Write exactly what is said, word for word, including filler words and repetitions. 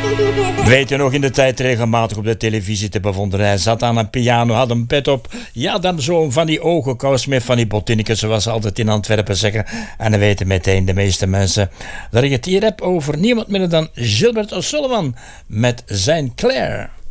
Weet je nog, in de tijd regelmatig op de televisie te bewonderen. Hij zat aan een piano, had een pet op. Ja, dan zo van die ogenkous met van die bottinnetjes, zoals ze altijd in Antwerpen zeggen. En dan weten meteen de meeste mensen dat ik het hier heb over niemand minder dan Gilbert O'Sullivan met zijn Claire.